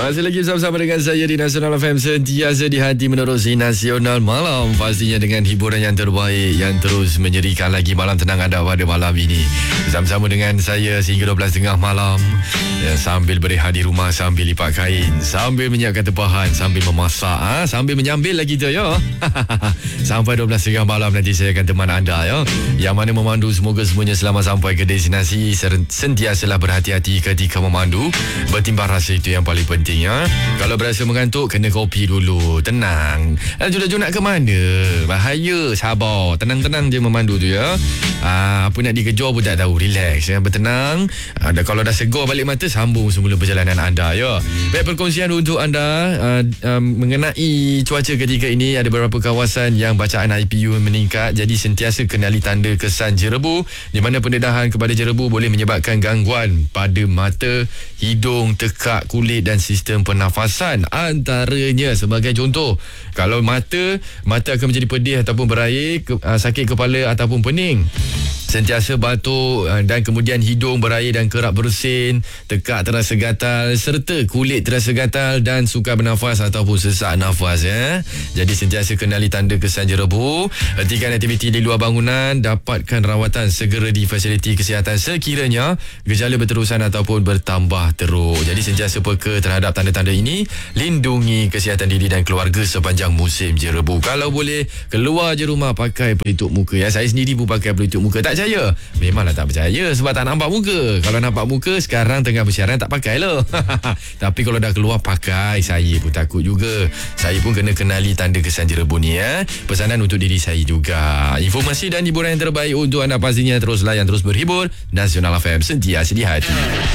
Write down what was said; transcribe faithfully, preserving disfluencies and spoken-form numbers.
Masih lagi bersama-sama dengan saya di Nasional F M, sentiasa di hati menerusi Nasional Malam. Pastinya dengan hiburan yang terbaik yang terus menyerikan lagi malam tenang anda pada malam ini. Bersama-sama dengan saya sehingga dua belas tiga puluh malam, ya, sambil berehat di rumah, sambil lipat kain, sambil menyiapkan tempahan, sambil memasak, ha? Sambil menyambil lagi tu ya. Sampai dua belas tiga puluh malam nanti saya akan teman anda ya. Yang mana memandu, semoga semuanya selamat sampai ke destinasi. Sentiasalah berhati-hati ketika memandu. Bertimbang rasa itu yang paling penting ya. Kalau berasa mengantuk, kena kopi dulu. Tenang. Jujur-jujur nak ke mana? Bahaya. Sabar. Tenang-tenang je memandu tu ya. Aa, apa nak dikejar pun tak tahu. Relax ya. Bertenang. Aa, kalau dah segar balik mata, sambung semula perjalanan anda ya. Baik, perkongsian untuk anda aa, aa, mengenai cuaca ketika ini. Ada beberapa kawasan yang bacaan I P U meningkat. Jadi sentiasa kenali tanda kesan jerebu, di mana pendedahan kepada jerebu boleh menyebabkan gangguan pada mata, hidung, tekak kulit dan sistem pernafasan. Antaranya sebagai contoh, kalau mata mata akan menjadi pedih ataupun berair, ke, uh, sakit kepala ataupun pening, sentiasa batuk, uh, dan kemudian hidung berair dan kerap bersin, tekak terasa gatal serta kulit terasa gatal dan sukar bernafas ataupun sesak nafas ya. Jadi sentiasa kenali tanda kesan jerebu. Hentikan aktiviti di luar bangunan, dapatkan rawatan segera di fasiliti kesihatan sekiranya gejala berterusan ataupun bertambah teruk. Jadi sentiasa peka terhadap tanda-tanda ini, lindungi kesihatan diri dan keluarga sepanjang musim jerebu. Kalau boleh keluar je rumah pakai pelitup muka ya. Saya sendiri pun pakai pelitup muka. Tak percaya? Memanglah tak percaya sebab tak nampak muka. Kalau nampak muka sekarang tengah bersiaran tak pakai lah. Tapi kalau dah keluar pakai. Saya pun takut juga. Saya pun kena kenali tanda kesan jerebu ni ya. Pesanan untuk diri saya juga. Informasi dan hiburan yang terbaik untuk anda pastinya terus layan, terus berhibur. Nasional F M, sentiasa di hati.